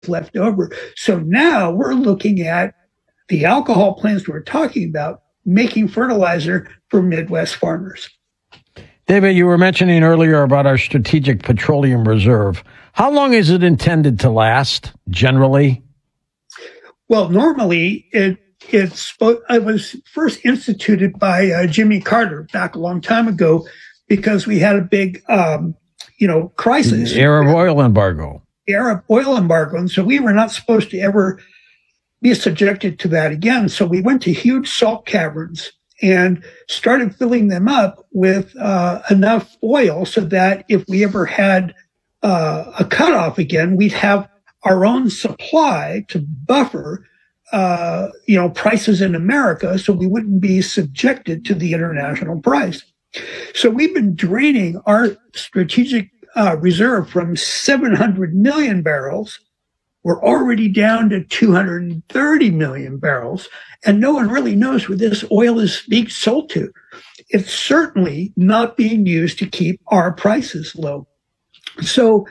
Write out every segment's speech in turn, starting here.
left over. So now we're looking at the alcohol plants we're talking about making fertilizer for Midwest farmers. David, you were mentioning earlier about our strategic petroleum reserve. How long is it intended to last, generally? Well, normally it was first instituted by Jimmy Carter back a long time ago because we had a big, crisis. The Arab oil embargo. And so we were not supposed to ever be subjected to that again. So we went to huge salt caverns and started filling them up with enough oil so that if we ever had a cutoff again, we'd have our own supply to buffer, prices in America, so we wouldn't be subjected to the international price. So we've been draining our strategic reserve from 700 million barrels. We're already down to 230 million barrels, and no one really knows where this oil is being sold to. It's certainly not being used to keep our prices low. So,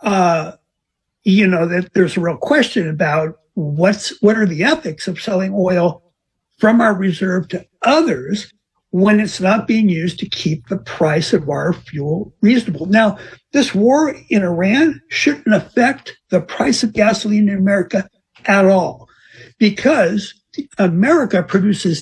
that there's a real question about what are the ethics of selling oil from our reserve to others when it's not being used to keep the price of our fuel reasonable. Now, this war in Iran shouldn't affect the price of gasoline in America at all, because America produces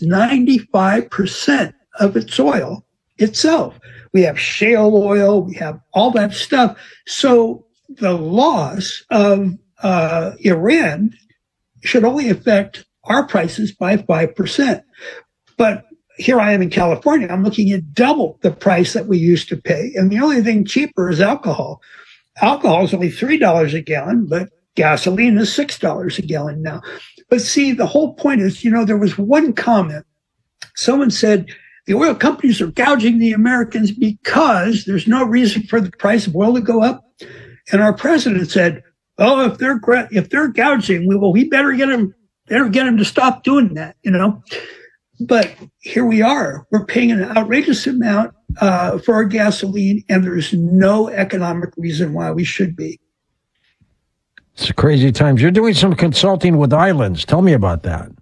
95% of its oil itself. We have shale oil, we have all that stuff. So the loss of Iran should only affect our prices by 5%. But here I am in California, I'm looking at double the price that we used to pay. And the only thing cheaper is alcohol. Alcohol is only $3 a gallon, but gasoline is $6 a gallon now. But see, the whole point is, there was one comment. Someone said, the oil companies are gouging the Americans because there's no reason for the price of oil to go up. And our president said, "Oh, if they're gouging, we better get them to stop doing that." But here we are. We're paying an outrageous amount for our gasoline, and there's no economic reason why we should be. It's crazy times. You're doing some consulting with islands. Tell me about that.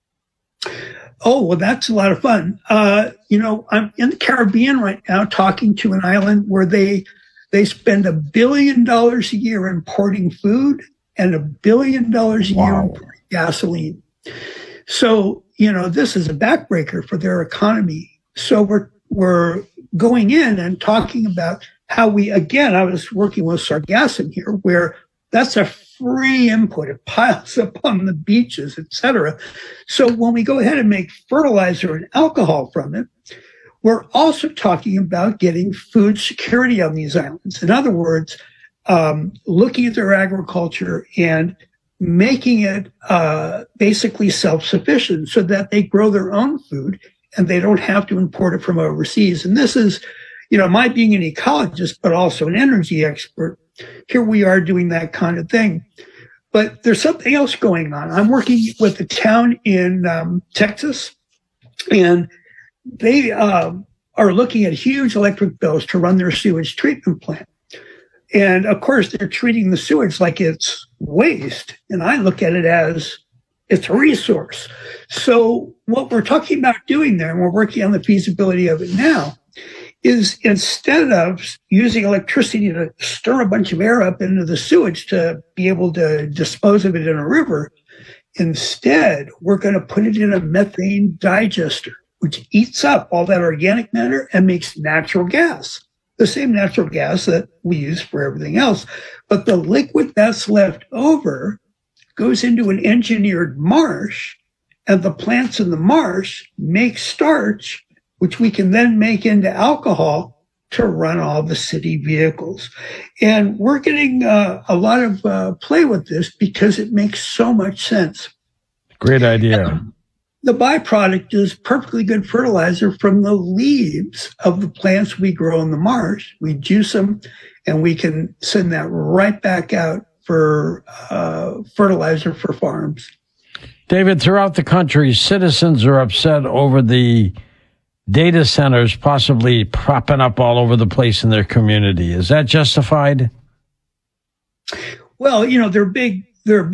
Oh, well, that's a lot of fun. I'm in the Caribbean right now talking to an island where they spend $1 billion a year importing food and $1 billion a year importing gasoline. So, this is a backbreaker for their economy. So we're going in and talking about how I was working with Sargassum here, where that's a free input. It piles up on the beaches, etc. So when we go ahead and make fertilizer and alcohol from it, we're also talking about getting food security on these islands. In other words, looking at their agriculture and making it basically self-sufficient so that they grow their own food and they don't have to import it from overseas. And this is, my being an ecologist, but also an energy expert, here we are doing that kind of thing. But there's something else going on. I'm working with a town in Texas, and they are looking at huge electric bills to run their sewage treatment plant. And of course, they're treating the sewage like it's waste. And I look at it as it's a resource. So what we're talking about doing there, and we're working on the feasibility of it now, is instead of using electricity to stir a bunch of air up into the sewage to be able to dispose of it in a river, instead, we're going to put it in a methane digester, which eats up all that organic matter and makes natural gas, the same natural gas that we use for everything else. But the liquid that's left over goes into an engineered marsh, and the plants in the marsh make starch, which we can then make into alcohol to run all the city vehicles. And we're getting a lot of play with this because it makes so much sense. Great idea. The byproduct is perfectly good fertilizer from the leaves of the plants we grow in the marsh. We juice them, and we can send that right back out for fertilizer for farms. David, throughout the country, citizens are upset over the data centers possibly propping up all over the place in their community. Is that justified? Well, they're big There are